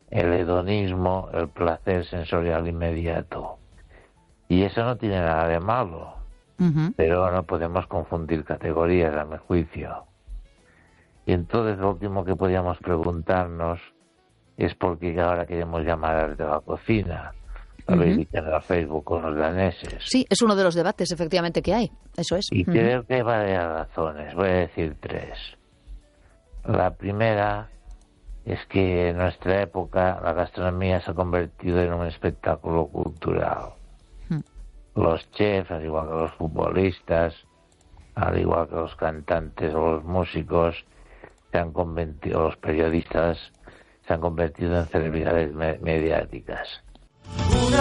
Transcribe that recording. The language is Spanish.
el hedonismo, el placer sensorial inmediato. Y eso no tiene nada de malo, pero no podemos confundir categorías, a mi juicio. Y entonces lo último que podríamos preguntarnos es por qué ahora queremos llamar arte a la cocina. Habéis dicho en el Facebook con los daneses. Sí, es uno de los debates, efectivamente, que hay. Eso es. Y creo que hay varias razones. Voy a decir 3. La primera es que en nuestra época la gastronomía se ha convertido en un espectáculo cultural. Los chefs, al igual que los futbolistas, al igual que los cantantes o los músicos, se han convertido, los periodistas, se han convertido en celebridades mediáticas.